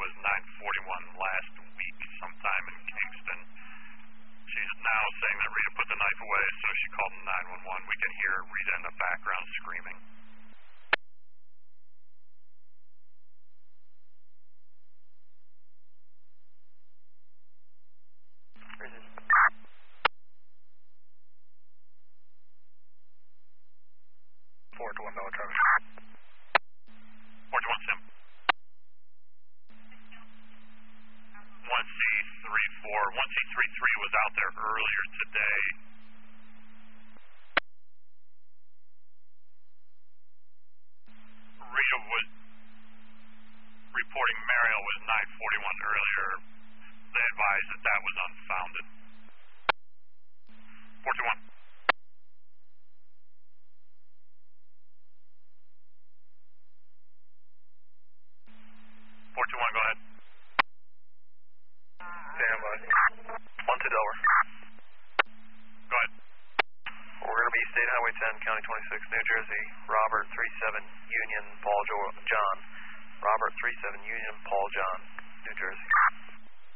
was 9:41 last week, sometime in Kingston. She's now saying that Rita put the knife away, so she called 911. We can hear Rita in the background screaming. Forward to 1 Miller Travis. Forward to 1 Sim. 1C34. 1C33 was out there earlier today. Rita was reporting Mariel was 9:41 earlier. They advised that that was unfounded. 421. 421, go ahead. Stand by. 1 to Delaware. Go ahead. We're going to be State Highway 10, County 26, New Jersey. Robert 37 Union Paul John. Robert 37 Union Paul John, New Jersey.